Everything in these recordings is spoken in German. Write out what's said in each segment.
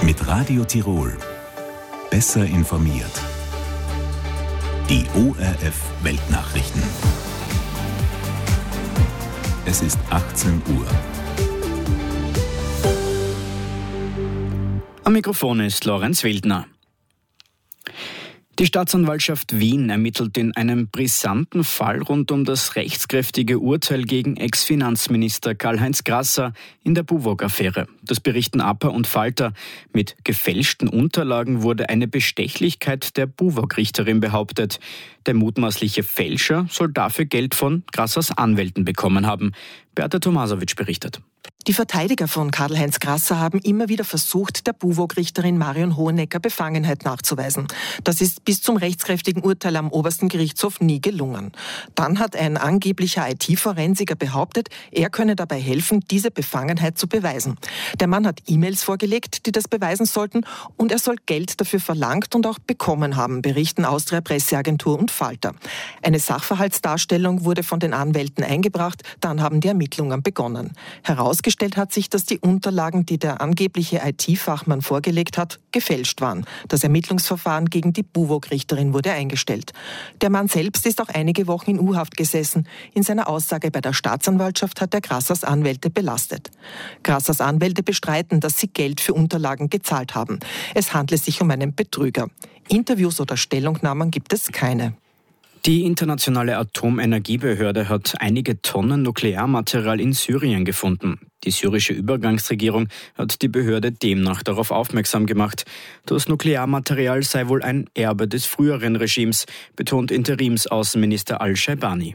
Mit Radio Tirol. Besser informiert. Die ORF Weltnachrichten. Es ist 18 Uhr. Am Mikrofon ist Lorenz Wildner. Die Staatsanwaltschaft Wien ermittelt in einem brisanten Fall rund um das rechtskräftige Urteil gegen Ex-Finanzminister Karl-Heinz Grasser in der Buwog-Affäre. Das berichten APA und Falter. Mit gefälschten Unterlagen wurde eine Bestechlichkeit der Buwog-Richterin behauptet. Der mutmaßliche Fälscher soll dafür Geld von Grassers Anwälten bekommen haben. Beata Tomasovic berichtet. Die Verteidiger von Karl-Heinz Grasser haben immer wieder versucht, der Buwog-Richterin Marion Hohenecker Befangenheit nachzuweisen. Das ist bis zum rechtskräftigen Urteil am obersten Gerichtshof nie gelungen. Dann hat ein angeblicher IT-Forensiker behauptet, er könne dabei helfen, diese Befangenheit zu beweisen. Der Mann hat E-Mails vorgelegt, die das beweisen sollten, und er soll Geld dafür verlangt und auch bekommen haben, berichten Austria Presseagentur und Falter. Eine Sachverhaltsdarstellung wurde von den Anwälten eingebracht, dann haben die Ermittlungen begonnen. Herausgestellt hat sich, dass die Unterlagen, die der angebliche IT-Fachmann vorgelegt hat, gefälscht waren. Das Ermittlungsverfahren gegen die Buwog-Richterin wurde eingestellt. Der Mann selbst ist auch einige Wochen in U-Haft gesessen. In seiner Aussage bei der Staatsanwaltschaft hat er Grassers Anwälte belastet. Grassers Anwälte bestreiten, dass sie Geld für Unterlagen gezahlt haben. Es handle sich um einen Betrüger. Interviews oder Stellungnahmen gibt es keine. Die internationale Atomenergiebehörde hat einige Tonnen Nuklearmaterial in Syrien gefunden. Die syrische Übergangsregierung hat die Behörde demnach darauf aufmerksam gemacht. Das Nuklearmaterial sei wohl ein Erbe des früheren Regimes, betont Interimsaußenminister Al-Shaibani.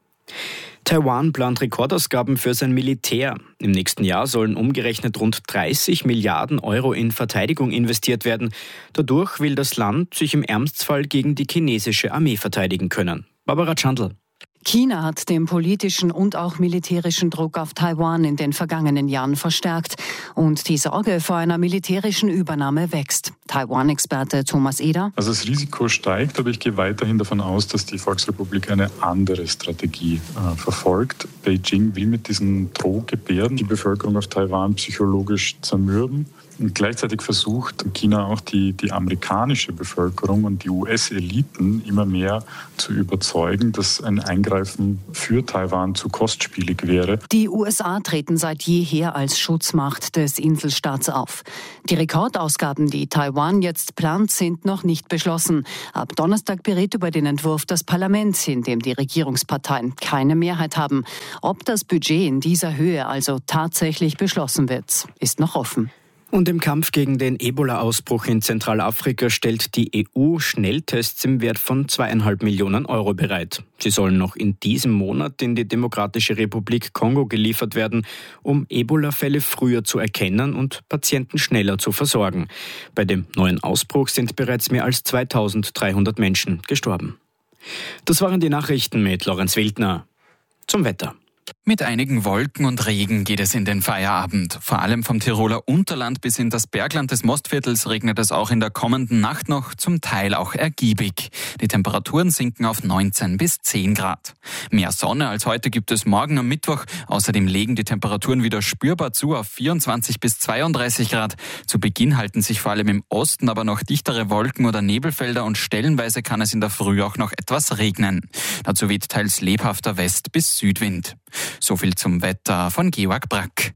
Taiwan plant Rekordausgaben für sein Militär. Im nächsten Jahr sollen umgerechnet rund 30 Milliarden Euro in Verteidigung investiert werden. Dadurch will das Land sich im Ernstfall gegen die chinesische Armee verteidigen können. Barbara Chandl. China hat den politischen und auch militärischen Druck auf Taiwan in den vergangenen Jahren verstärkt. Und die Sorge vor einer militärischen Übernahme wächst. Taiwan-Experte Thomas Eder. Also das Risiko steigt, aber ich gehe weiterhin davon aus, dass die Volksrepublik eine andere Strategie verfolgt. Beijing will mit diesen Drohgebärden die Bevölkerung auf Taiwan psychologisch zermürben. Und gleichzeitig versucht China auch die amerikanische Bevölkerung und die US-Eliten immer mehr zu überzeugen, dass ein Eingreifen für Taiwan zu kostspielig wäre. Die USA treten seit jeher als Schutzmacht des Inselstaats auf. Die Rekordausgaben, die Taiwan jetzt plant, sind noch nicht beschlossen. Ab Donnerstag berät über den Entwurf das Parlament, in dem die Regierungsparteien keine Mehrheit haben. Ob das Budget in dieser Höhe also tatsächlich beschlossen wird, ist noch offen. Und im Kampf gegen den Ebola-Ausbruch in Zentralafrika stellt die EU Schnelltests im Wert von 2,5 Millionen Euro bereit. Sie sollen noch in diesem Monat in die Demokratische Republik Kongo geliefert werden, um Ebola-Fälle früher zu erkennen und Patienten schneller zu versorgen. Bei dem neuen Ausbruch sind bereits mehr als 2300 Menschen gestorben. Das waren die Nachrichten mit Lorenz Wildner. Zum Wetter. Mit einigen Wolken und Regen geht es in den Feierabend. Vor allem vom Tiroler Unterland bis in das Bergland des Mostviertels regnet es auch in der kommenden Nacht noch, zum Teil auch ergiebig. Die Temperaturen sinken auf 19 bis 10 Grad. Mehr Sonne als heute gibt es morgen am Mittwoch. Außerdem legen die Temperaturen wieder spürbar zu auf 24 bis 32 Grad. Zu Beginn halten sich vor allem im Osten aber noch dichtere Wolken oder Nebelfelder und stellenweise kann es in der Früh auch noch etwas regnen. Dazu weht teils lebhafter West- bis Südwind. So viel zum Wetter von Georg Brack.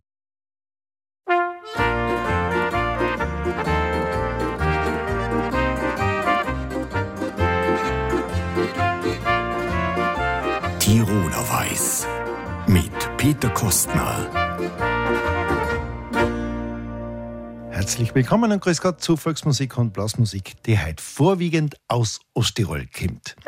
Tiroler Weiß mit Peter Kostner. Herzlich willkommen und grüß Gott zu Volksmusik und Blasmusik, die heute vorwiegend aus Osttirol kommt.